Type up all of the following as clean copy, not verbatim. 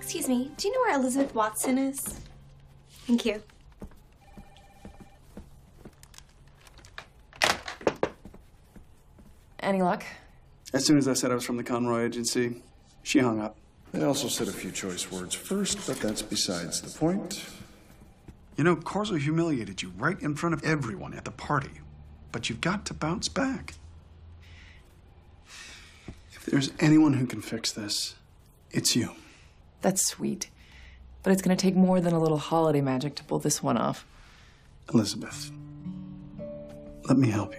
Excuse me, do you know where Elizabeth Watson is? Thank you. Any luck? As soon as I said I was from the Conroy Agency, she hung up. I also said a few choice words first, but that's besides the point. You know, Corso humiliated you right in front of everyone at the party. But you've got to bounce back. If there's anyone who can fix this, it's you. That's sweet. But it's gonna take more than a little holiday magic to pull this one off. Elizabeth, let me help you.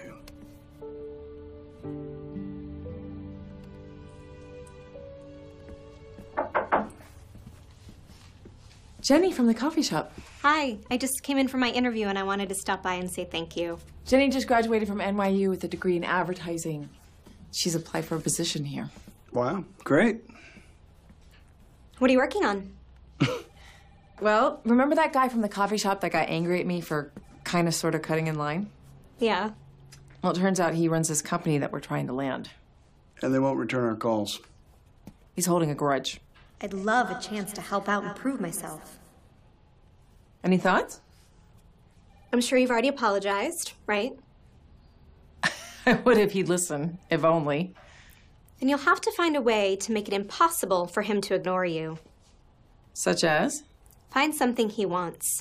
Jenny from the coffee shop. Hi, I just came in for my interview and I wanted to stop by and say thank you. Jenny just graduated from NYU with a degree in advertising. She's applied for a position here. Wow, great. What are you working on? Well, remember that guy from the coffee shop that got angry at me for kind of sort of cutting in line? Yeah. Well, it turns out he runs this company that we're trying to land. And they won't return our calls. He's holding a grudge. I'd love a chance to help out and prove myself. Any thoughts? I'm sure you've already apologized, right? I would if he'd listen, if only. Then you'll have to find a way to make it impossible for him to ignore you. Such as? Find something he wants.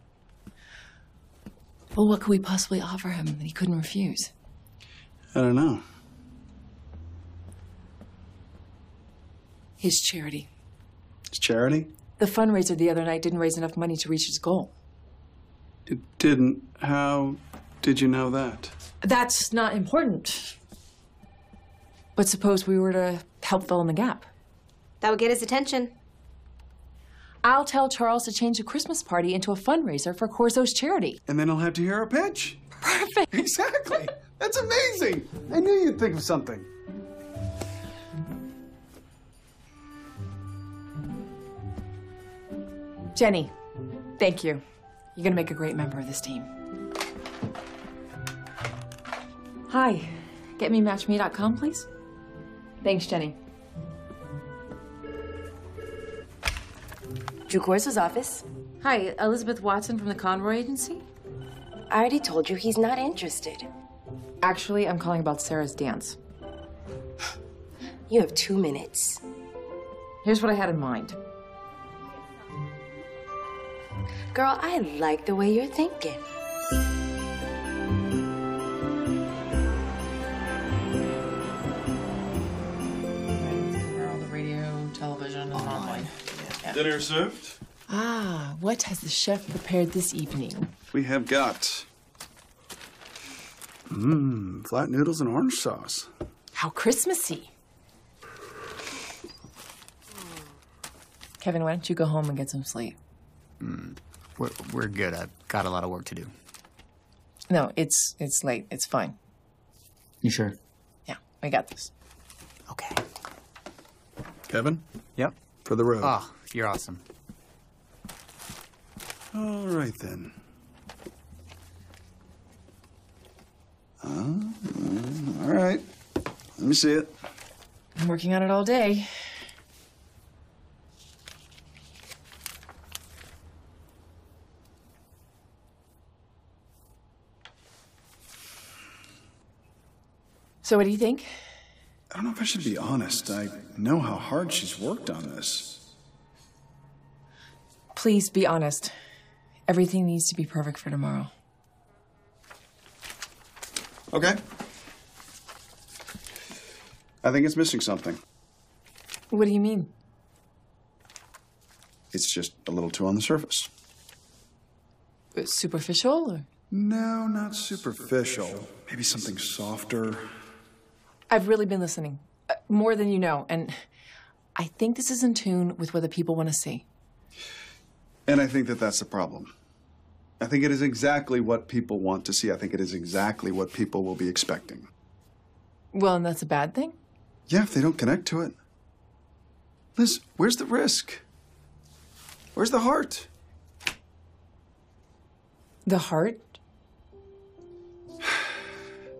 Well, what could we possibly offer him that he couldn't refuse? I don't know. His charity. It's charity? The fundraiser the other night didn't raise enough money to reach his goal. It didn't. How did you know that? That's not important. But suppose we were to help fill in the gap. That would get his attention. I'll tell Charles to change the Christmas party into a fundraiser for Corso's charity. And then he'll have to hear our pitch. Perfect. Exactly. That's amazing. I knew you'd think of something. Jenny, thank you. You're gonna make a great member of this team. Hi, getmematchme.com, please. Thanks, Jenny. Drew Corso's office. Hi, Elizabeth Watson from the Conroy Agency. I already told you he's not interested. Actually, I'm calling about Sarah's dance. You have 2 minutes. Here's what I had in mind. Girl, I like the way you're thinking. On the radio, television, and online. Yeah. Dinner served? Ah, what has the chef prepared this evening? We have got flat noodles and orange sauce. How Christmassy. Kevin, why don't you go home and get some sleep? We're good. I've got a lot of work to do. No, it's late. It's fine. You sure? Yeah, we got this. Okay. Kevin, Yep. for the road. Oh, you're awesome. All right, then. All right. Let me see it. I'm working on it all day. So what do you think? I don't know if I should be honest. I know how hard she's worked on this. Please be honest. Everything needs to be perfect for tomorrow. Okay. I think it's missing something. What do you mean? It's just a little too on the surface. Superficial? Or? No, not superficial. Maybe something softer. I've really been listening. More than you know. And I think this is in tune with what the people want to see. And I think that that's the problem. I think it is exactly what people want to see. I think it is exactly what people will be expecting. Well, and that's a bad thing? Yeah, if they don't connect to it. Liz, where's the risk? Where's the heart? The heart?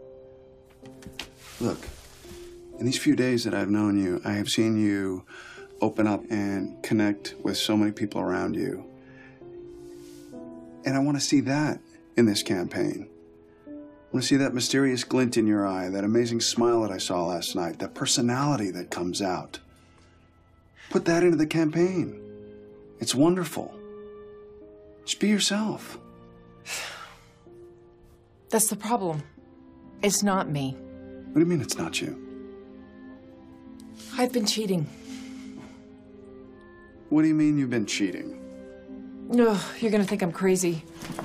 Look, in these few days that I've known you, I have seen you open up and connect with so many people around you. And I want to see that in this campaign. I want to see that mysterious glint in your eye, that amazing smile that I saw last night, that personality that comes out. Put that into the campaign. It's wonderful. Just be yourself. That's the problem. It's not me. What do you mean it's not you? I've been cheating. What do you mean you've been cheating? Ugh, you're gonna think I'm crazy.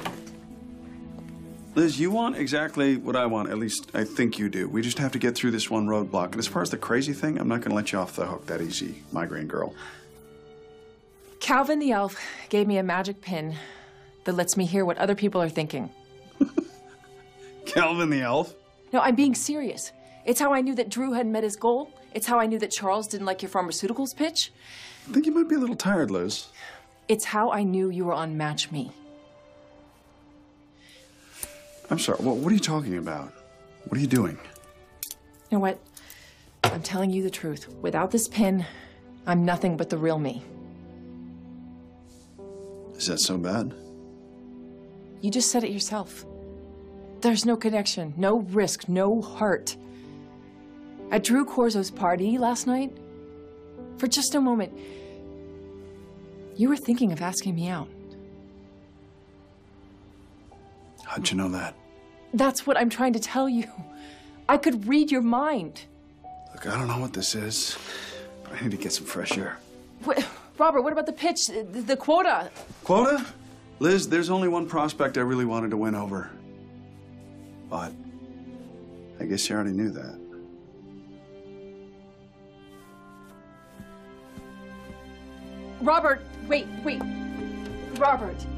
Liz, you want exactly what I want. At least I think you do. We just have to get through this one roadblock. And as far as the crazy thing, I'm not going to let you off the hook that easy, migraine girl. Calvin the elf gave me a magic pin that lets me hear what other people are thinking. Calvin the elf? No, I'm being serious. It's how I knew that Drew hadn't met his goal. It's how I knew that Charles didn't like your pharmaceuticals pitch. I think you might be a little tired, Liz. It's how I knew you were on Match Me. I'm sorry, what are you talking about? What are you doing? You know what? I'm telling you the truth. Without this pin, I'm nothing but the real me. Is that so bad? You just said it yourself. There's no connection, no risk, no heart. At Drew Corso's party last night, for just a moment, you were thinking of asking me out. How'd you know that? That's what I'm trying to tell you. I could read your mind. Look, I don't know what this is, but I need to get some fresh air. Robert, what about the pitch, the quota? Quota? Liz, there's only one prospect I really wanted to win over. But I guess you already knew that. Robert, wait. Robert.